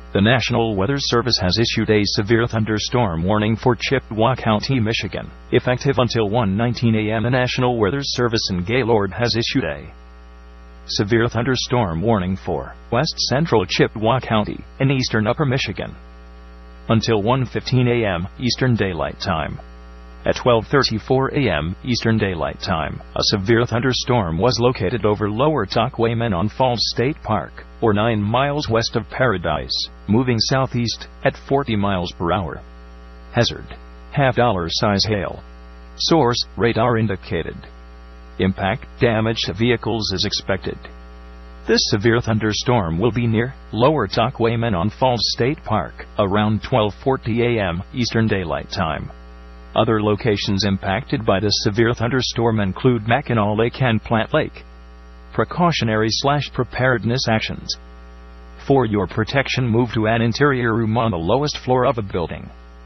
The National Weather Service has issued a severe thunderstorm warning for Chippewa County, Michigan. Effective until 1:19 a.m., the National Weather Service in Gaylord has issued a severe thunderstorm warning for west central Chippewa County in eastern Upper Michigan until 1:15 a.m. Eastern Daylight Time. At 12:34 a.m. Eastern Daylight Time, a severe thunderstorm was located over Lower Tahquamenon Falls State Park, or 9 miles west of Paradise, moving southeast at 40 miles per hour. Hazard: $50 hail. Source: radar indicated. Impact: damage to vehicles is expected. This severe thunderstorm will be near Lower Tahquamenon Falls State Park around 12:40 a.m. Eastern Daylight Time. Other locations impacted by this severe thunderstorm include Mackinac Lake and Platte Lake. Precautionary/preparedness actions. For your protection, move to an interior room on the lowest floor of a building.